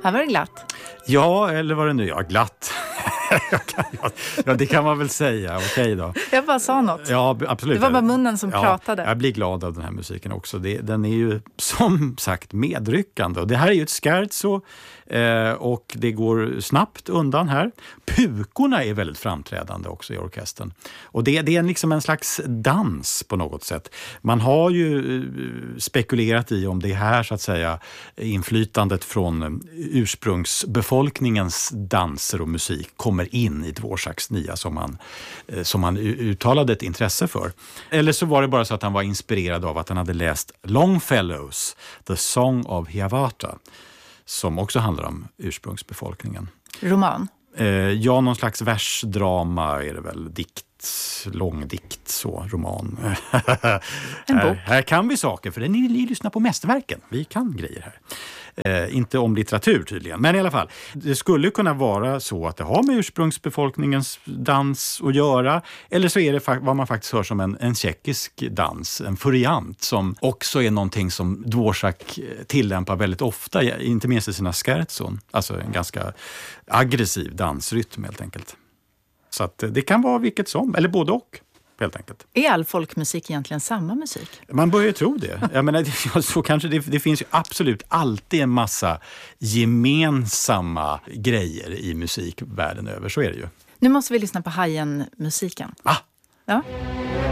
Här var det glatt. Ja, eller var det nu? Ja, glatt. Ja, det kan man väl säga. Okej då. Jag bara sa något. Ja, absolut. Det var bara munnen som pratade. Jag blir glad av den här musiken också. Den är ju som sagt medryckande. Och det här är ju ett scherzo och det går snabbt undan här. Pukorna är väldigt framträdande också i orkestern. Och det är liksom en slags dans på något sätt. Man har ju spekulerat i om det här så att säga inflytandet från ursprungsbefolkningens danser och musik kommer in i Dvořáks nia som han uttalade ett intresse för. Eller så var det bara så att han var inspirerad av att han hade läst Longfellow's The Song of Hiawatha, som också handlar om ursprungsbefolkningen. Roman? Ja, någon slags versdrama är det väl, långdikt, så, roman. En bok. Här kan vi saker, för ni lyssnar på mästerverken. Vi kan grejer här. Inte om litteratur tydligen, men i alla fall. Det skulle kunna vara så att det har med ursprungsbefolkningens dans att göra, eller så är det vad man faktiskt hör som en tjeckisk dans, en furiant, som också är någonting som Dvořák tillämpar väldigt ofta, inte minst i sina scherzon. Alltså en ganska aggressiv dansrytm helt enkelt. Så att det kan vara vilket som, eller både och. Helt enkelt. Är all folkmusik egentligen samma musik? Man börjar ju tro det. Jag menar, så kanske det finns ju absolut alltid en massa gemensamma grejer i musik världen över. Så är det ju. Nu måste vi lyssna på Hajen-musiken. Ah! Ja.